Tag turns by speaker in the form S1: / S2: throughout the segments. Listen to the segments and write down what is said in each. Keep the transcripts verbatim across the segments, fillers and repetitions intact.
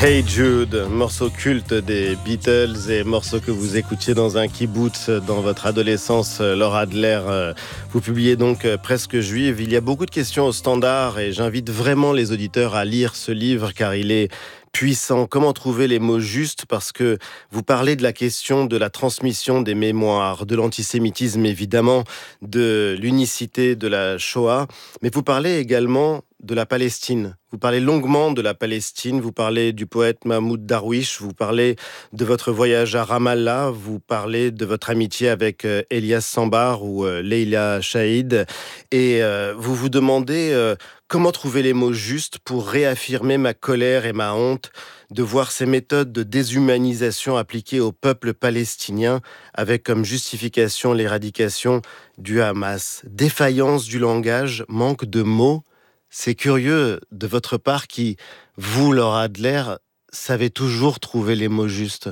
S1: Hey Jude, morceau culte des Beatles et morceau que vous écoutiez dans un kibbutz dans votre adolescence. Laura Adler, vous publiez donc Presque Juive. Il y a beaucoup de questions au standard et j'invite vraiment les auditeurs à lire ce livre car il est puissant. Comment trouver les mots justes? Parce que vous parlez de la question de la transmission des mémoires, de l'antisémitisme évidemment, de l'unicité de la Shoah, mais vous parlez également de la Palestine. Vous parlez longuement de la Palestine, vous parlez du poète Mahmoud Darwish, vous parlez de votre voyage à Ramallah, vous parlez de votre amitié avec euh, Elias Sambar ou euh, Leila Shahid, et euh, vous vous demandez euh, comment trouver les mots justes pour réaffirmer ma colère et ma honte de voir ces méthodes de déshumanisation appliquées au peuple palestinien avec comme justification l'éradication du Hamas. Défaillance du langage, manque de mots. C'est curieux de votre part qui, vous, Laura Adler, savez toujours trouver les mots justes.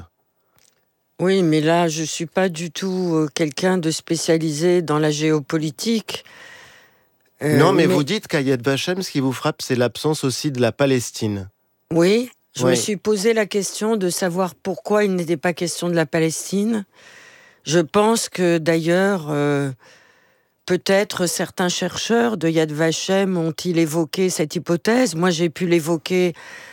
S2: Oui, mais là, je ne suis pas du tout euh, quelqu'un de spécialisé dans la géopolitique.
S1: Euh, non, mais, mais vous dites qu'à Yad Vashem, ce qui vous frappe, c'est l'absence aussi de la Palestine.
S2: Oui, je
S1: oui.
S2: me suis posé la question de savoir pourquoi il n'était pas question de la Palestine. Je pense que, d'ailleurs... Euh, Peut-être certains chercheurs de Yad Vashem ont-ils évoqué cette hypothèse. Moi, j'ai pu l'évoquer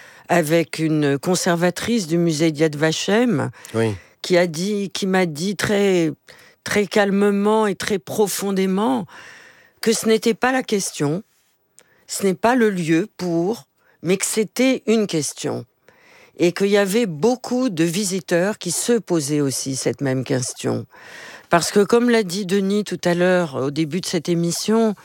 S2: avec une conservatrice du musée de Yad Vashem
S1: oui.
S2: qui a dit, qui m'a dit très, très calmement et très profondément que ce n'était pas la question, ce n'est pas le lieu pour, mais que c'était une question. Et qu'il y avait beaucoup de visiteurs qui se posaient aussi cette même question. Parce que, comme l'a dit Denis tout à l'heure, au début de cette émission,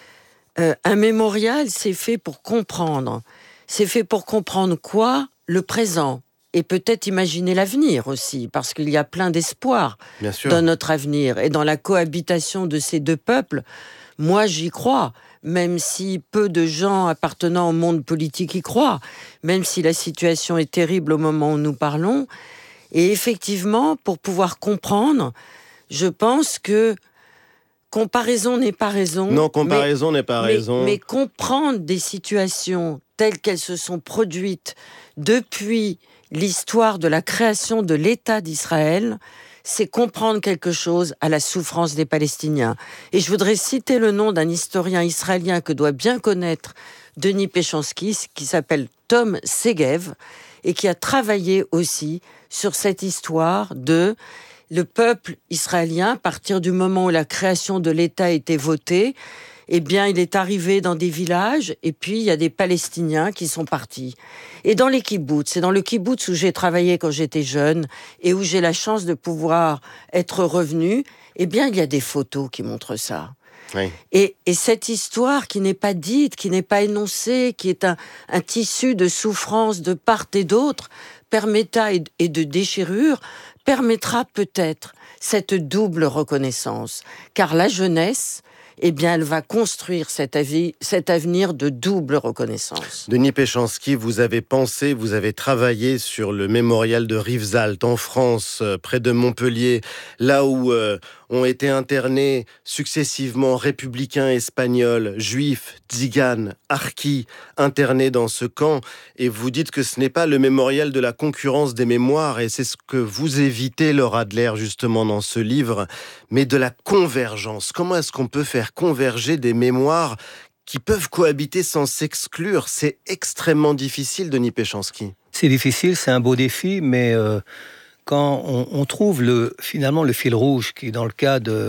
S2: euh, un mémorial, c'est fait pour comprendre. C'est fait pour comprendre quoi? Le présent. Et peut-être imaginer l'avenir aussi, parce qu'il y a plein d'espoir dans notre avenir. Et dans la cohabitation de ces deux peuples, moi j'y crois, même si peu de gens appartenant au monde politique y croient, même si la situation est terrible au moment où nous parlons. Et effectivement, pour pouvoir comprendre... Je pense que comparaison n'est pas raison.
S1: Non, comparaison mais, n'est pas
S2: mais,
S1: raison.
S2: Mais comprendre des situations telles qu'elles se sont produites depuis l'histoire de la création de l'État d'Israël, c'est comprendre quelque chose à la souffrance des Palestiniens. Et je voudrais citer le nom d'un historien israélien que doit bien connaître Denis Péchanski, qui s'appelle Tom Segev, et qui a travaillé aussi sur cette histoire de... Le peuple israélien, à partir du moment où la création de l'État a été votée, eh bien, il est arrivé dans des villages, et puis il y a des Palestiniens qui sont partis. Et dans les kibboutz, c'est dans le kibboutz où j'ai travaillé quand j'étais jeune, et où j'ai la chance de pouvoir être revenue, eh bien, il y a des photos qui montrent ça.
S1: Oui.
S2: Et, et cette histoire qui n'est pas dite, qui n'est pas énoncée, qui est un, un tissu de souffrance de part et d'autre, permettra et, et de déchirure, permettra peut-être cette double reconnaissance. Car la jeunesse, eh bien, elle va construire cet, avis, cet avenir de double reconnaissance.
S1: Denis Péchanski, vous avez pensé, vous avez travaillé sur le mémorial de Rivesaltes en France, près de Montpellier, là où euh, ont été internés successivement républicains espagnols, juifs, tziganes, harkis, internés dans ce camp. Et vous dites que ce n'est pas le mémorial de la concurrence des mémoires, et c'est ce que vous évitez, Laura Adler, justement, dans ce livre, mais de la convergence. Comment est-ce qu'on peut faire converger des mémoires qui peuvent cohabiter sans s'exclure? C'est extrêmement difficile, Denis Péchanski.
S3: C'est difficile, c'est un beau défi, mais euh, quand on, on trouve le, finalement le fil rouge qui, dans le cas de